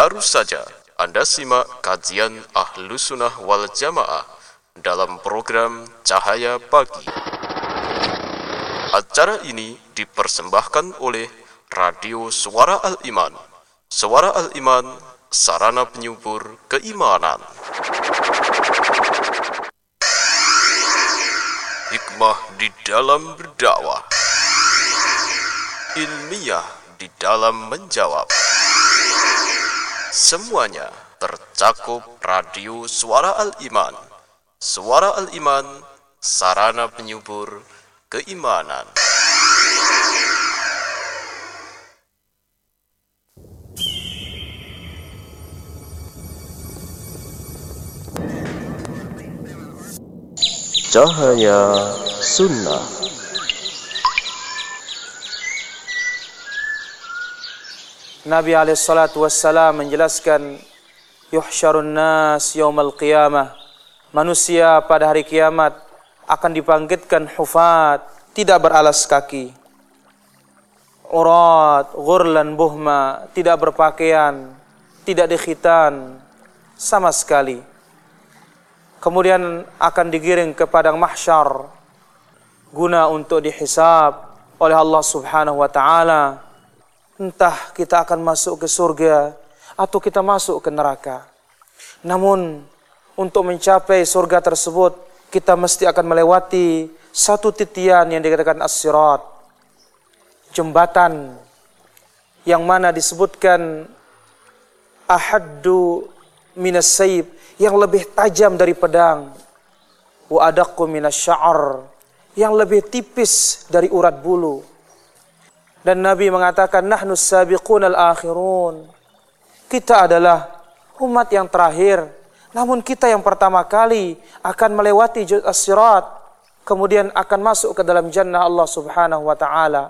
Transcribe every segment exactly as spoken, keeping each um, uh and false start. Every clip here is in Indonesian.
Baru saja Anda simak kajian Ahlus Sunnah wal Jamaah dalam program Cahaya Pagi. Acara ini dipersembahkan oleh Radio Suara Al-Iman. Suara Al-Iman, sarana penyubur keimanan. Hikmah di dalam berdakwah, ilmiah di dalam menjawab. Semuanya tercakup Radio Suara Al-Iman. Suara Al-Iman, sarana penyubur keimanan. Cahaya Sunnah. Nabi alaihi salatu wassalam menjelaskan, yuhsyarun nas yaumal qiyamah, manusia pada hari kiamat akan dibangkitkan hufat, tidak beralas kaki, urat ghurlan buhma, tidak berpakaian, tidak dikhitan sama sekali. Kemudian akan digiring ke padang mahsyar guna untuk dihisab oleh Allah Subhanahu wa taala. Entah kita akan masuk ke surga atau kita masuk ke neraka. Namun untuk mencapai surga tersebut, kita mesti akan melewati satu titian yang dikatakan as-sirat, jembatan yang mana disebutkan ahaddu minas sayb, yang lebih tajam dari pedang, wa adaqqu minas sya'ar, yang lebih tipis dari urat bulu. Dan Nabi mengatakan, nahnu sabiqun al-akhirun, kita adalah umat yang terakhir, namun kita yang pertama kali akan melewati as-sirat, kemudian akan masuk ke dalam jannah Allah Subhanahu wa ta'ala.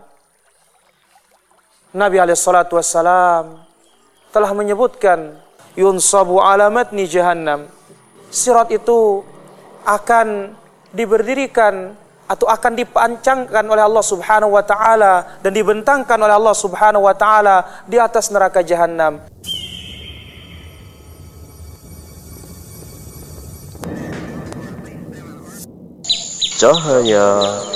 Nabi alaihi salatu wassalam telah menyebutkan, yunsabu ala matni jahannam, sirat itu akan diberdirikan atau akan dipancangkan oleh Allah Subhanahu wa taala dan dibentangkan oleh Allah Subhanahu wa taala di atas neraka jahanam. Cahaya